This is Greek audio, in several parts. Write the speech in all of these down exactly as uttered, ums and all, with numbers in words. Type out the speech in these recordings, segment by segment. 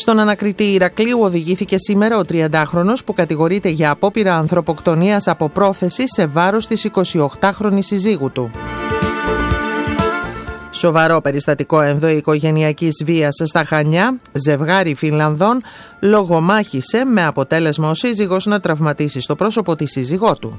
Στον ανακριτή Ηρακλείου οδηγήθηκε σήμερα ο τριαντάχρονος που κατηγορείται για απόπειρα ανθρωποκτονίας από πρόθεση σε βάρος της εικοσιοκτάχρονης συζύγου του. Σοβαρό περιστατικό ενδοοικογενειακής βίας στα Χανιά. Ζευγάρι Φινλανδών λογομάχησε με αποτέλεσμα ο σύζυγος να τραυματίσει στο πρόσωπο τη σύζυγό του.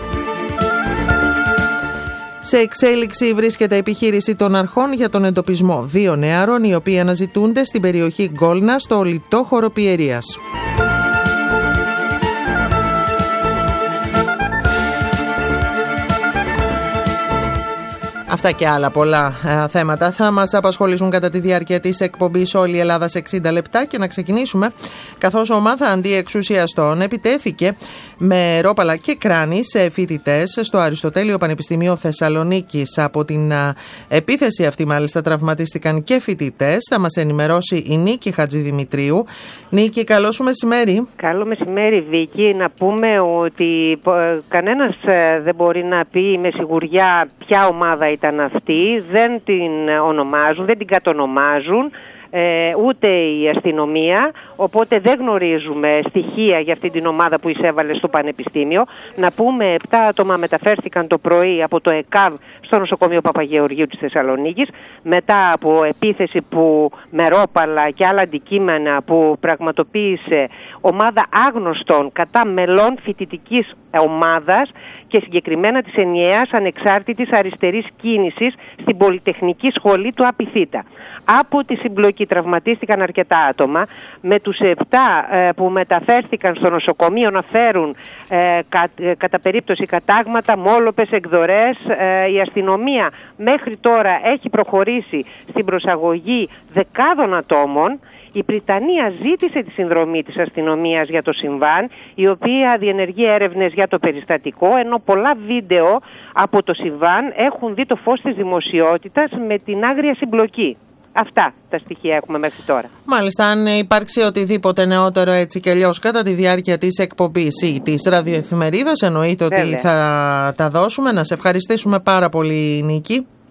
Σε εξέλιξη βρίσκεται επιχείρηση των αρχών για τον εντοπισμό δύο νεαρών οι οποίοι αναζητούνται στην περιοχή Γκόλνα στο λιτόχωρο Πιερίας. Αυτά και άλλα πολλά ε, θέματα θα μας απασχολήσουν κατά τη διάρκεια της εκπομπής Όλη η Ελλάδα σε εξήντα λεπτά και να ξεκινήσουμε καθώς ομάδα αντιεξουσιαστών επιτέθηκε με ρόπαλα και κράνη σε φοιτητές στο Αριστοτέλειο Πανεπιστημίο Θεσσαλονίκης. Από την α, επίθεση αυτή μάλιστα τραυματίστηκαν και φοιτητές. Θα μας ενημερώσει η Νίκη Χατζηδημητρίου. Νίκη, καλό σου μεσημέρι. Καλό μεσημέρι, Βίκη. Να πούμε ότι ε, κανένας ε, δεν μπορεί να πει με σιγουριά ποια ομάδα ήταν αυτή, δεν την ονομάζουν, δεν την κατονομάζουν, ε, ούτε η αστυνομία, οπότε δεν γνωρίζουμε στοιχεία για αυτή την ομάδα που εισέβαλε στο Πανεπιστήμιο. Να πούμε, επτά άτομα μεταφέρθηκαν το πρωί από το ΕΚΑΒ στο νοσοκομείο Παπαγεωργίου της Θεσσαλονίκης μετά από επίθεση που με ρόπαλα και άλλα αντικείμενα που πραγματοποίησε ομάδα άγνωστων κατά μελών φοιτητικής ομάδας και συγκεκριμένα της ενιαίας ανεξάρτητης αριστερής κίνησης στην Πολυτεχνική Σχολή του Απιθύτα. Από τη συμπλοκή τραυματίστηκαν αρκετά άτομα, με τους επτά ε, που μεταφέρθηκαν στο νοσοκομείο να φέρουν ε, κα, ε, κατά περίπτωση κατάγματα, μόλοπες, εκδορές. Ε, η αστυνομία μέχρι τώρα έχει προχωρήσει στην προσαγωγή δεκάδων ατόμων. Η Βρυτανία ζήτησε τη συνδρομή της αστυνομίας για το συμβάν, η οποία διενεργεί έρευνες για το περιστατικό, ενώ πολλά βίντεο από το συμβάν έχουν δει το φως της δημοσιότητας με την άγρια συμπλοκή. Αυτά τα στοιχεία έχουμε μέχρι τώρα. Μάλιστα, αν υπάρξει οτιδήποτε νεότερο έτσι και αλλιώς κατά τη διάρκεια της εκπομπής ή της ραδιοεφημερίδας, εννοείται ότι Βέβαια. θα τα δώσουμε. Να σε ευχαριστήσουμε πάρα πολύ, Νίκη.